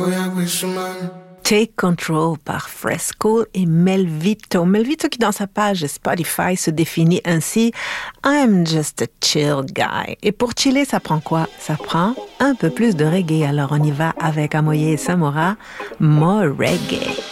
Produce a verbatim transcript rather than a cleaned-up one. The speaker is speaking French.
Take Control par Fresco et Melvito. Melvito qui dans sa page Spotify se définit ainsi « I'm just a chill guy ». Et pour chiller, ça prend quoi? Ça prend un peu plus de reggae. Alors on y va avec Amoye Samora, More Reggae.